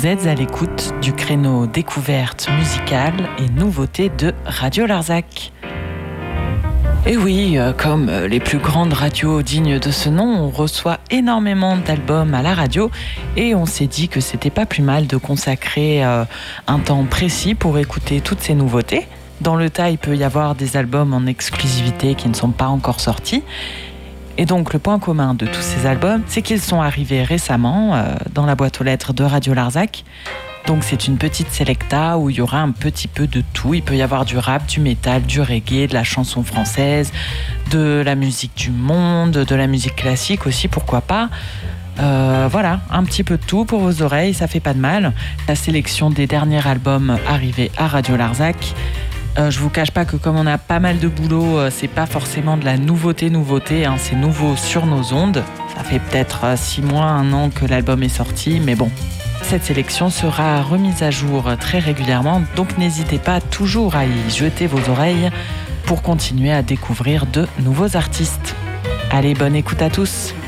Vous êtes à l'écoute du créneau découverte musicale et nouveautés de Radio Larzac. Et oui, comme les plus grandes radios dignes de ce nom, on reçoit énormément d'albums à la radio et on s'est dit que c'était pas plus mal de consacrer un temps précis pour écouter toutes ces nouveautés. Dans le tas, il peut y avoir des albums en exclusivité qui ne sont pas encore sortis. Et donc le point commun de tous ces albums, c'est qu'ils sont arrivés récemment dans la boîte aux lettres de Radio Larzac. Donc c'est une petite selecta où il y aura un petit peu de tout. Il peut y avoir du rap, du métal, du reggae, de la chanson française, de la musique du monde, de la musique classique aussi, pourquoi pas. Voilà, un petit peu de tout pour vos oreilles, ça fait pas de mal. La sélection des derniers albums arrivés à Radio Larzac. Je vous cache pas que comme on a pas mal de boulot, c'est pas forcément de la nouveauté, hein, c'est nouveau sur nos ondes. Ça fait peut-être 6 mois, 1 an que l'album est sorti, mais bon. Cette sélection sera remise à jour très régulièrement, donc n'hésitez pas toujours à y jeter vos oreilles pour continuer à découvrir de nouveaux artistes. Allez, bonne écoute à tous!